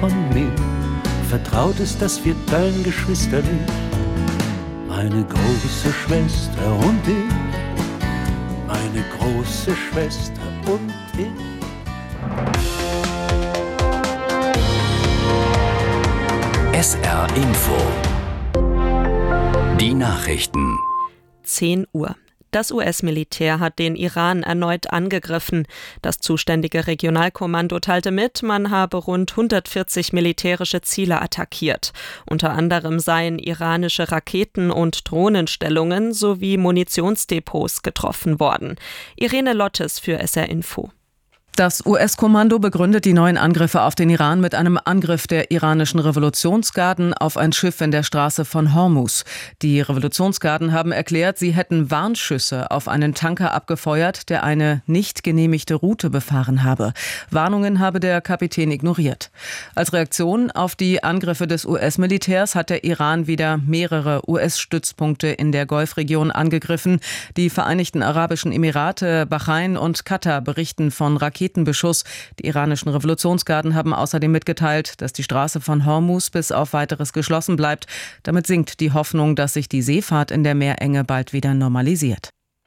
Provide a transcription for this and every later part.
von mir. Vertraut ist, das wird dein Geschwisterli, meine große Schwester und ich, meine große Schwester und ich. SR Info. Die Nachrichten. 10 Uhr. Das US-Militär hat den Iran erneut angegriffen. Das zuständige Regionalkommando teilte mit, man habe rund 140 militärische Ziele attackiert. Unter anderem seien iranische Raketen- und Drohnenstellungen sowie Munitionsdepots getroffen worden. Irene Lottes für SR Info. Das US-Kommando begründet die neuen Angriffe auf den Iran mit einem Angriff der iranischen Revolutionsgarden auf ein Schiff in der Straße von Hormuz. Die Revolutionsgarden haben erklärt, sie hätten Warnschüsse auf einen Tanker abgefeuert, der eine nicht genehmigte Route befahren habe. Warnungen habe der Kapitän ignoriert. Als Reaktion auf die Angriffe des US-Militärs hat der Iran wieder mehrere US-Stützpunkte in der Golfregion angegriffen. Die Vereinigten Arabischen Emirate, Bahrain und Katar berichten von Raketenbeschuss. Die iranischen Revolutionsgarden haben außerdem mitgeteilt, dass die Straße von Hormuz bis auf Weiteres geschlossen bleibt. Damit sinkt die Hoffnung, dass sich die Seefahrt in der Meerenge bald wieder normalisiert.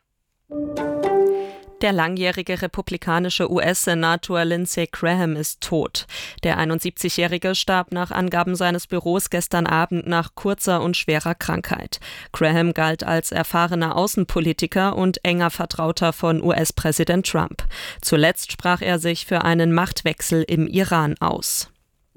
Der langjährige republikanische US-Senator Lindsey Graham ist tot. Der 71-Jährige starb nach Angaben seines Büros gestern Abend nach kurzer und schwerer Krankheit. Graham galt als erfahrener Außenpolitiker und enger Vertrauter von US-Präsident Trump. Zuletzt sprach er sich für einen Machtwechsel im Iran aus.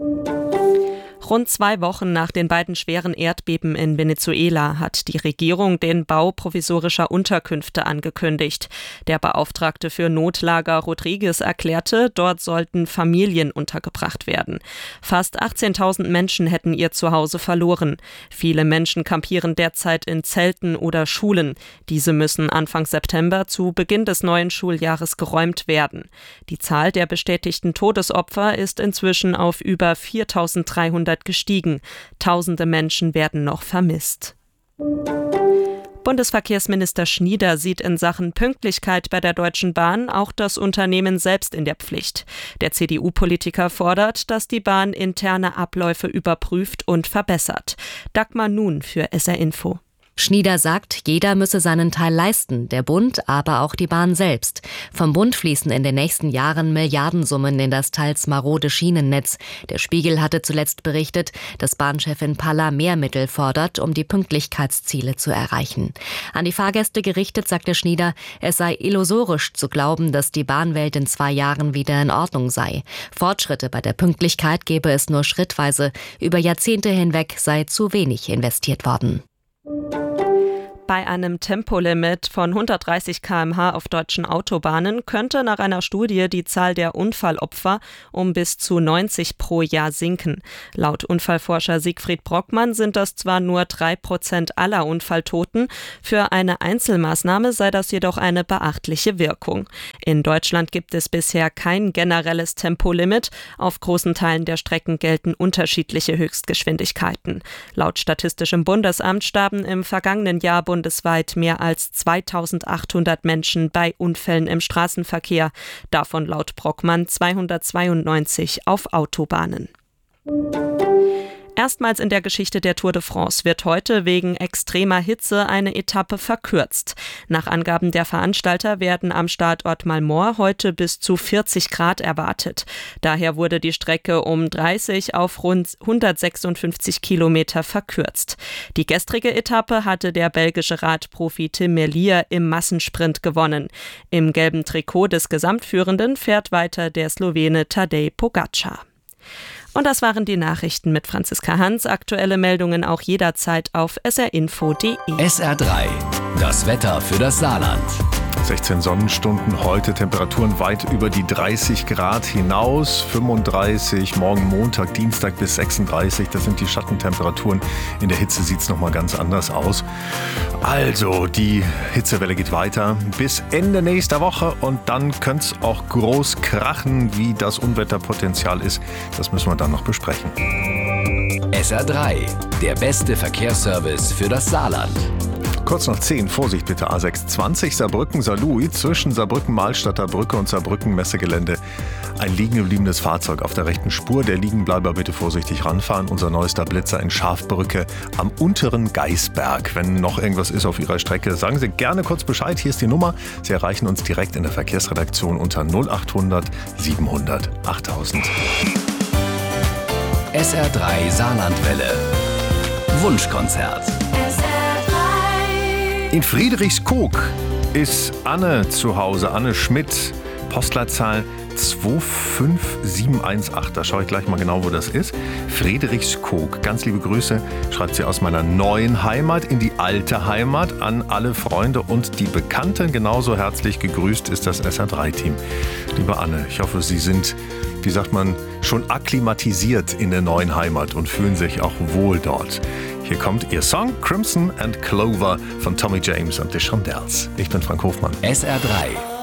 Rund 2 Wochen nach den beiden schweren Erdbeben in Venezuela hat die Regierung den Bau provisorischer Unterkünfte angekündigt. Der Beauftragte für Notlager Rodriguez erklärte, dort sollten Familien untergebracht werden. Fast 18.000 Menschen hätten ihr Zuhause verloren. Viele Menschen kampieren derzeit in Zelten oder Schulen. Diese müssen Anfang September zu Beginn des neuen Schuljahres geräumt werden. Die Zahl der bestätigten Todesopfer ist inzwischen auf über 4.300 gestiegen. Tausende Menschen werden noch vermisst. Bundesverkehrsminister Schnieder sieht in Sachen Pünktlichkeit bei der Deutschen Bahn auch das Unternehmen selbst in der Pflicht. Der CDU-Politiker fordert, dass die Bahn interne Abläufe überprüft und verbessert. Dagmar Nun für SR Info. Schnieder sagt, jeder müsse seinen Teil leisten, der Bund, aber auch die Bahn selbst. Vom Bund fließen in den nächsten Jahren Milliardensummen in das teils marode Schienennetz. Der Spiegel hatte zuletzt berichtet, dass Bahnchefin Palla mehr Mittel fordert, um die Pünktlichkeitsziele zu erreichen. An die Fahrgäste gerichtet sagte Schnieder, es sei illusorisch zu glauben, dass die Bahnwelt in 2 Jahren wieder in Ordnung sei. Fortschritte bei der Pünktlichkeit gebe es nur schrittweise. Über Jahrzehnte hinweg sei zu wenig investiert worden. Bei einem Tempolimit von 130 km/h auf deutschen Autobahnen könnte nach einer Studie die Zahl der Unfallopfer um bis zu 90 pro Jahr sinken. Laut Unfallforscher Siegfried Brockmann sind das zwar nur 3% aller Unfalltoten, für eine Einzelmaßnahme sei das jedoch eine beachtliche Wirkung. In Deutschland gibt es bisher kein generelles Tempolimit. Auf großen Teilen der Strecken gelten unterschiedliche Höchstgeschwindigkeiten. Laut Statistischem Bundesamt starben im vergangenen Jahr bundesweit mehr als 2.800 Menschen bei Unfällen im Straßenverkehr, davon laut Brockmann 292 auf Autobahnen. Erstmals in der Geschichte der Tour de France wird heute wegen extremer Hitze eine Etappe verkürzt. Nach Angaben der Veranstalter werden am Startort Malmort heute bis zu 40 Grad erwartet. Daher wurde die Strecke um 30 auf rund 156 Kilometer verkürzt. Die gestrige Etappe hatte der belgische Radprofi Tim Merlier im Massensprint gewonnen. Im gelben Trikot des Gesamtführenden fährt weiter der Slowene Tadej Pogačar. Und das waren die Nachrichten mit Franziska Hans. Aktuelle Meldungen auch jederzeit auf srinfo.de. SR3, das Wetter für das Saarland. 16 Sonnenstunden, heute Temperaturen weit über die 30 Grad hinaus, 35, morgen Montag, Dienstag bis 36, das sind die Schattentemperaturen. In der Hitze sieht es nochmal ganz anders aus. Also, die Hitzewelle geht weiter bis Ende nächster Woche und dann könnte es auch groß krachen, wie das Unwetterpotenzial ist. Das müssen wir dann noch besprechen. SR3, der beste Verkehrsservice für das Saarland. Kurz nach 10, Vorsicht bitte, A620 Saarbrücken-Saarlouis zwischen Saarbrücken-Mahlstadter Brücke und Saarbrücken-Messegelände. Ein liegen gebliebenes Fahrzeug auf der rechten Spur. Der Liegenbleiber bitte vorsichtig ranfahren. Unser neuester Blitzer in Schafbrücke am unteren Geisberg. Wenn noch irgendwas ist auf Ihrer Strecke, sagen Sie gerne kurz Bescheid. Hier ist die Nummer. Sie erreichen uns direkt in der Verkehrsredaktion unter 0800 700 8000. SR3 Saarlandwelle. Wunschkonzert. In Friedrichskoog ist Anne zu Hause, Anne Schmidt, Postleitzahl 25718. Da schaue ich gleich mal genau, wo das ist. Friedrichskoog. Ganz liebe Grüße, schreibt sie aus meiner neuen Heimat in die alte Heimat an alle Freunde und die Bekannten. Genauso herzlich gegrüßt ist das SR3-Team. Liebe Anne, ich hoffe, Sie sind, wie sagt man, schon akklimatisiert in der neuen Heimat und fühlen sich auch wohl dort. Hier kommt Ihr Song Crimson and Clover von Tommy James und The Shondells. Ich bin Frank Hofmann. SR3